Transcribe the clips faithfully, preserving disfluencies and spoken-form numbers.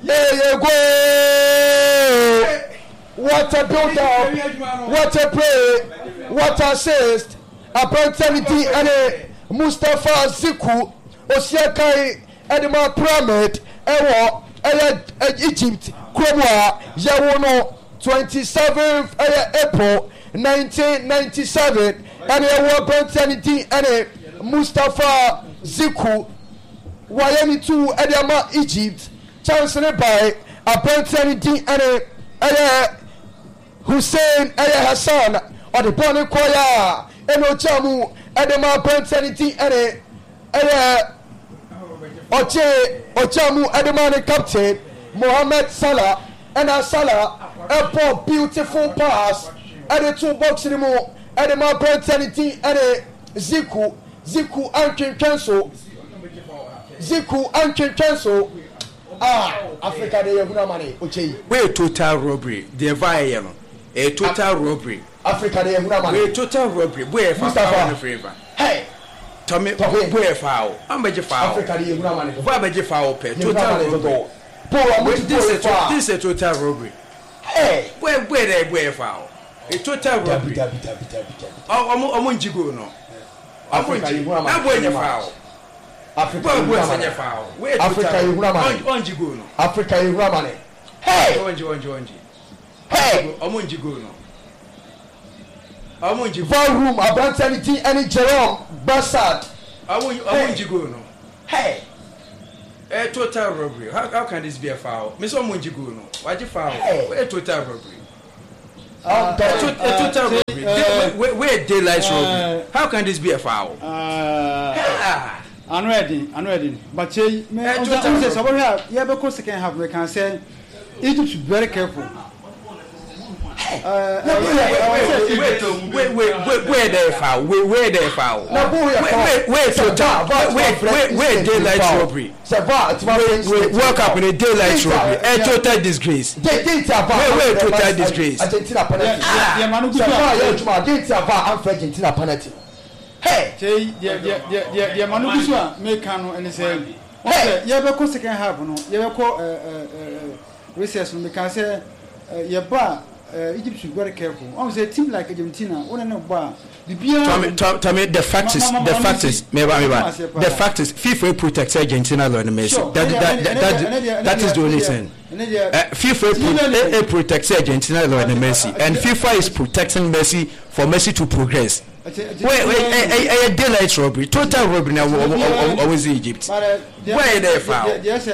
Yeah, go. What a build up. What a play. What a assist. Apparently, and Mustafa Ziku, Osiakai, Edema Pyramid, Ewa, Egypt, Kromwa, Yawono, twenty-seventh April nineteen ninety-seven, and Ewa Apparently, and Mustafa Ziku, Wayani two, Edema Egypt, Chancellor by Apparently, and Hussein Hassan, or the Bonnie Koya. Eno chamu edema penalty ene eh oche ochamu edema ne captain Mohamed Salah and Salah a beautiful pass at the two box anymore edema penalty ene Ziku Ziku ankin cancel Ziku ankin cancel ah Africa dey ehuna money oche we total robbery the via a total robbery Africa dey ehuna money we total robbery boy Mustafa favor hey Tommy boy foul ambeje foul Africa dey ehuna money boy ambeje foul pe total robbery Paul this is this is total robbery hey boy boy dey boy foul a total robbery omo omo njigo no Africa dey ehuna money boy foul Africa boy boy say foul we Africa dey ehuna money onjigo no Africa dey ehuna money hey onji onji onji hey omo njigo no Volume Abrantanity and Jerome Bassad. I want you go no. Hey, a total robbery. How, how can this be a foul? Miss Omunjigo no. Why you foul? Hey. A total robbery. Um, a, to, a total uh, robbery. Uh, where, where daylight uh, robbery? How can this be a foul? Uh, ah. I'm ready. I'm ready. But you may say somebody have. Yeah, because second half we can say Egypt should be very careful. Uh, wait, wait, wait, wait, wait, where they foul? Where, where they foul? Wait, wait, wait, wait, wait, wait, daylight robbery. Wait, work up in a daylight robbery. A total disgrace. Wait, wait, total disgrace. Argentina penalty. Argentina penalty. Hey, the the the the Manubiswa make cano and say, hey, you have a second half, no, you have a recess. We can say, your bar. Uh, Egypt should be very careful. I would say a team like Argentina, one no bar. The Tommy, the fact is, the fact is, the fact is, FIFA protects Argentina and Messi. That that that that is the only thing. FIFA protects Argentina and Messi, and FIFA is protecting Messi for Messi to progress. Wait, wait, a daylight robbery, total robbery now. Always Egypt. Where they found? Yes,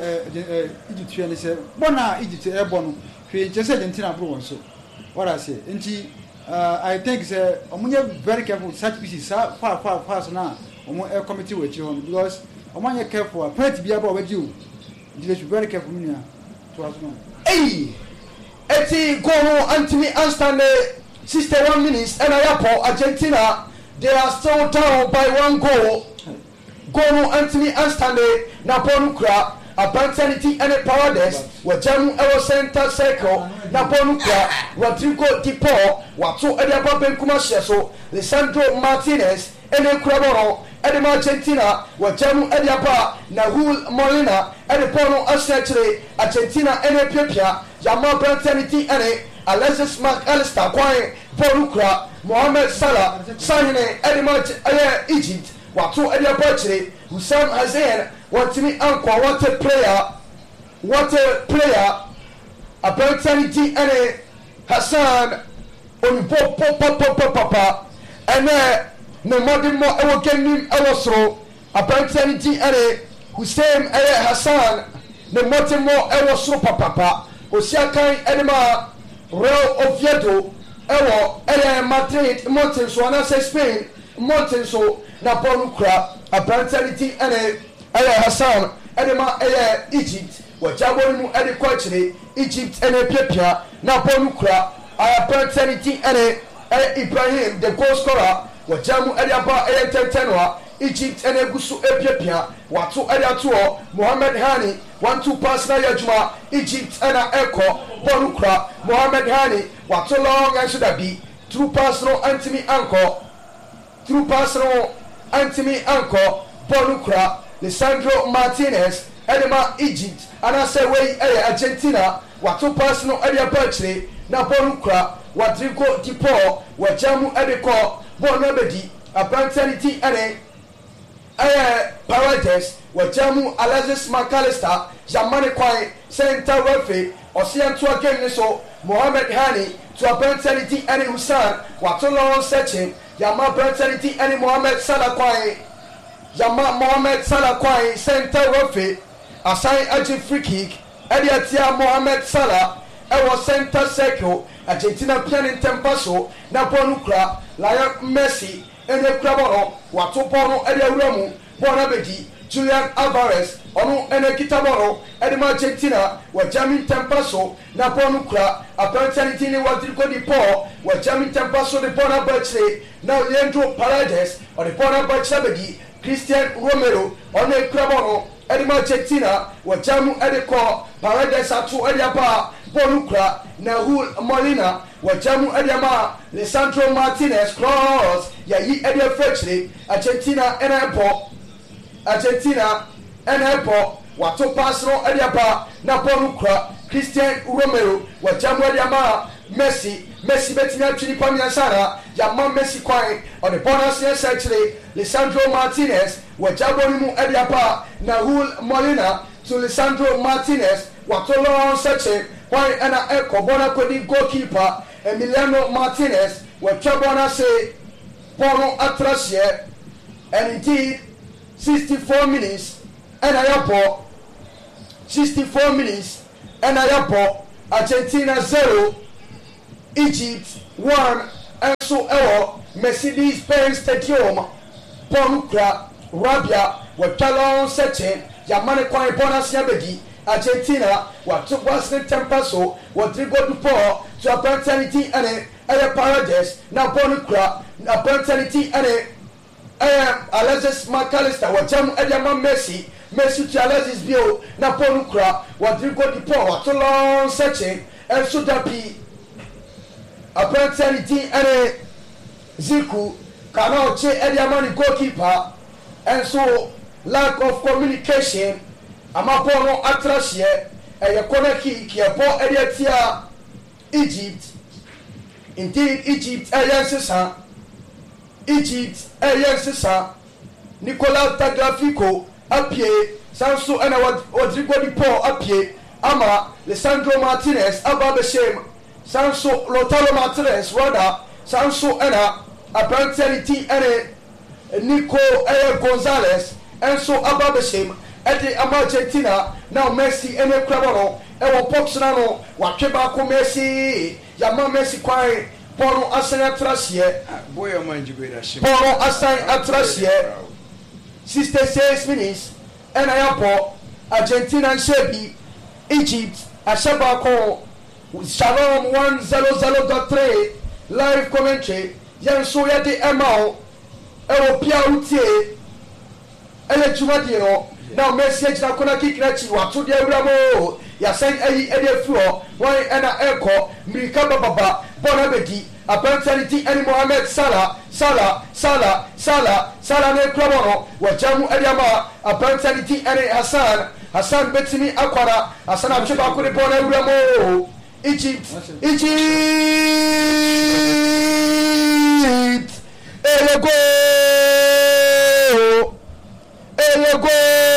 Egypt. Say, "Bona Egypt, Ebon." Just Argentina bro so what I say nti uh, I think say omunye very careful such pieces far far far so now omo a committee with you because omunye careful party bia ba waji you they should very careful me to us no hey eti go Anthony Anstane sixty-one minutes and Ayapo Argentina they are still down by one goal go Anthony Anstane na bonu kra Abantanity and a paradise were Jamu Ewo Center Circle, Nabonuka, Rodrigo Dipo, Watu Ediaba Benkumasheso, Lisandro Martinez, and a Craboro, and Argentina, were Jamu Ediaba, Nahul Molina, and a Bono Assetri, Argentina and a Pipia, Jamal Bantanity and a Alexis Mark Alistair, Quine, Bonukra, Mohamed Salah, Sahine, Edimat Egypt, Watu Ediaba, Hussam Hazen. What me uncle, what a player, what a player, a Bentanity and a Hassan on pop pop pop pop papa, and then no more than more I will get him also a Bentanity and a Hussein and Hassan, no more than more I was so papa, Osiakai Edema, Real Oviedo, Ewo, and Madrid, Mountains, so I say Spain, Mountains, so Naponukra, a Bentanity and a Aya Hassan, Edema Aya Egypt, what Jabonu Edi Quachini, Egypt and a Pepia, Naponukra, Aya Paternity and a Ibrahim, the goal scorer, what Jamu Ediaba Aya Tentenwa, Egypt and a Gusu Epia, Watu Ediatuo, Mohamed Hani, one two pass na Yajuma, Egypt and a Echo, Bonukra, Mohamed Hani, Watu long and should be, true pass no Anthony Anko, true pass no Anthony Anko, Bonukra. Lisandro Martinez, Edema Egypt and I say way Argentina what two personal area purchase na bonukra what rico tipo what jamu edeko bonabedi a brantanity and a paradise what jamu Alexis McAllister Jamani Kwai Center Refe Ocean to again so Mohammed Hani to a brantanity and Hussein what so long searching Yama brantanity and Mohammed Salah Kwai Yama Mohammed Salah Kwai Center Refe assign a free kick Ediatia Mohammed Salah ewo center circle Argentina pianin tempaso na bonukra Lionel Messi ene krabono wato bono ediawuramu bona bedi Julian Alvarez onu ene kitaboro edema Argentina wa jamin tempaso na bonukra apparently ni wadrigo di po wa jamin tempaso de bona bache na Leandro Paredes o de bona bache bedi Christian Romero onu krabono edema Argentina wa jamu edeko Paredes atu ediaba bonukra Nahul Molina wa jamu ediama Lisandro Martinez cross ya yi edia freshly Argentina enapo Argentina enapo wato pasro ediaba na bonukra Christian Romero wa jamu ediama Messi Messi betina twini pamia sara ya ma Messi kwai on the bonus essentially Lisandro Martinez wa jamu mu ediaba Nahul Molina to Lisandro Martinez wato long searching why ana echo bona kodi goalkeeper Emiliano Martinez wa chabona say Bono Atrasie and indeed sixty-four minutes and ayapo sixty-four minutes and ayapo Argentina zero Egypt one and so ewo Mercedes-Benz Stadium Bonukra Rabia wa talon searching Yamane kwa bonus yabedi Argentina what took was the tempaso what trigo to pour to a brantanity and a paradise now bonukra a brantanity and a Alexis McAllister what jam Ediama Messi Messi to Alexis Bio now bonukra what trigo to pour to long searching and so that be a brantanity and a Ziku cannot check Ediamani goalkeeper and so lack of communication amapono atrasie e yakona ki ki abo ediatia Egypt indeed Egypt ayansesa Egypt ayansesa Nicolas Tagliafico apie sanso ana Rodrigo di Paul apie ama Lisandro Martinez aba beshem sanso Lautaro Martinez rather sanso ana apparently ene Nico A. Gonzalez and so aba beshem Ede Argentina now Messi ene krabono e wo poxnano wa tweba ko Messi ya ma Messi kwai Bono asan atrasie boy manjibera shim Bono asan atrasie sixty-six minutes and ayapo Argentina shebi Egypt ashaba ko Shalom one hundred point three live commentary yan so ya de emao e wo pia utie ele jumadi no now Messi ejina kona kick na chi wato de awuramo ya san ayi ede fuo wan ena eko mrika baba bona bedi apparently any Mohamed Salah Salah Salah Salah Salah ne klabono wa jamu ediama apparently any Hassan Hassan betini akwara Hassan abcheba ko de bona awuramo Egypt Egypt elego elego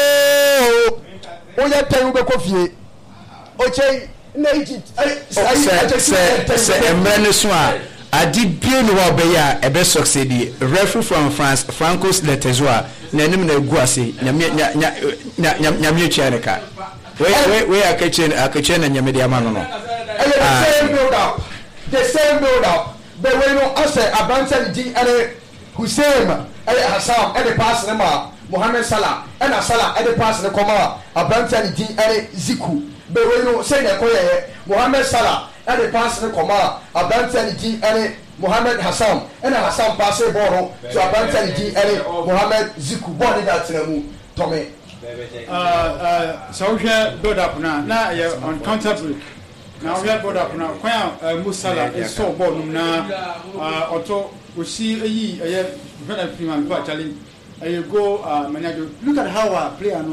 oya tayu be kofie oche na Egypt se se emre so a adi bie no wa be ya e be succeed referee from France Francos Letezoa na enim na egu ase nyame nya nyame chiareka we we we akache akache na nyame dia ma no no the same build up the same build up the way no ase abansan di ene Hussein ele Hassan ele pass ma Mohamed Salah and Salah at the pass the Koma, a Bantan D and Ziku. Beweno say a Koye, Mohamed Salah at the pass the Koma, a Bantan D and Mohamed Hassan and a Hassan pass a Bono to a Bantan D and Mohamed Ziku. Bonnie that's in Tommy. Uh, so we have build up now. Now you're on counter break. Now we have build up now. Quite a Musala is so bon now. Uh, Otto, we see a year, a year, very few and actually. You go uh, manager. Look at how our player no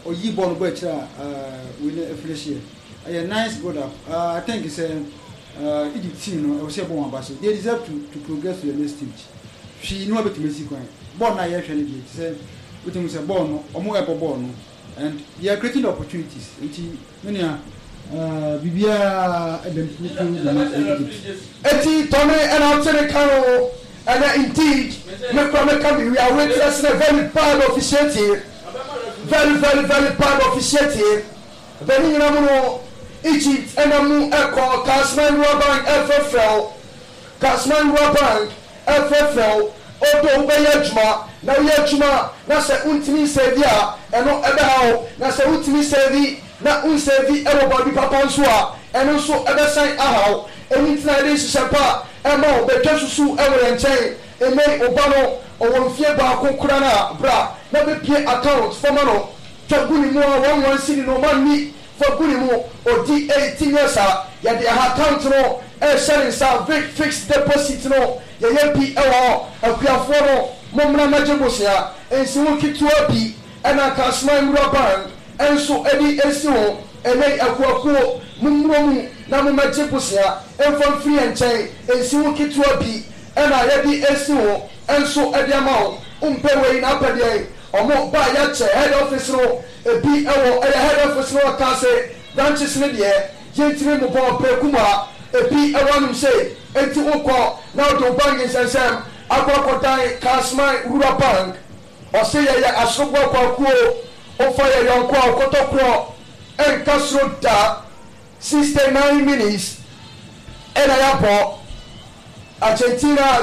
oyi ball go chira uh we finish here a nice goal up uh, I think it's a uh Egypt team no e say bon aba so they deserve to to progress to the next stage she no bet Messi kwan ball na ye hwe ne bi say we think say ball no omo e ball no and they are creating opportunities nti many uh bibia identify the eti tone and outside can and indeed me come come we are witnessing a very bad officiating very very very bad officiating then you know Egypt and amu eko Kasman Bank F F L Kasman Bank F F L odo be yajuma na yajuma na se untimi sevia eno ebe hawo na se untimi sevi na unsevi ero body papa nso a eno so ebe san ahaw eni tina ile shisapa ema obetwa susu ewere nchen eme obano owonfie ba kokura na bra na be pie account for mano twaguni mu a one one city no man ni for guni mu odi eighteen years a ya de account no e sharing sa fixed deposit no ya ye pi ewo akuafo no momna majebosia ensi wo kitua bi ena Kasman Bank enso edi esi wo ene akuakuo mumromu na momajebosia enfon free enchen ensi wo kitua bi ena ye di esi wo enso edi amawo umpewe na apede omo ba ya che head office no ebi ewo e head office no ka say branches ne de yentire mo bo prekuma ebi ewo num say enti ukọ na do bank sensem akwakotan Kasman Bank o say ya asogbo kwakuo o fa ya yonko akotokro enkasro da sixty-nine minutes ena ya bo Argentina